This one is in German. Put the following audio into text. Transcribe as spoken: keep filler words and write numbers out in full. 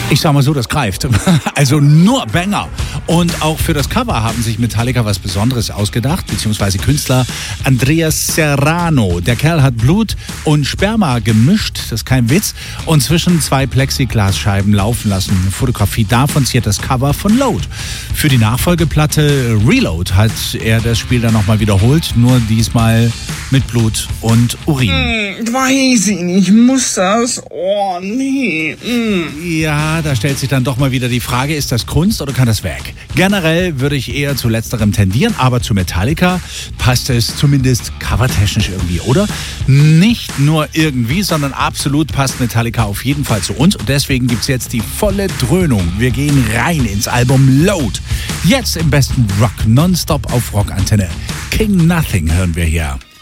Ich sag mal so, das greift. Also nur Banger. Und auch für das Cover haben sich Metallica was Besonderes ausgedacht, beziehungsweise Künstler Andreas Serrano. Der Kerl hat Blut und Sperma gemischt, das ist kein Witz, und zwischen zwei Plexiglasscheiben laufen lassen. Eine Fotografie davon ziert das Cover von Load. Für die Nachfolgeplatte Reload hat er das Spiel dann nochmal wiederholt, nur diesmal mit Blut und Urin. Hm, weiß ich nicht, muss das? Oh, nee. Hm. Ja, da stellt sich dann doch mal wieder die Frage, ist das Kunst oder kann das Werk? Generell würde ich eher zu letzterem tendieren, aber zu Metallica passt es zumindest covertechnisch irgendwie, oder? Nicht nur irgendwie, sondern absolut passt Metallica auf jeden Fall zu uns und deswegen gibt's jetzt die volle Dröhnung. Wir gehen rein ins Album Load. Jetzt im besten Rock nonstop auf Rockantenne. King Nothing hören wir hier.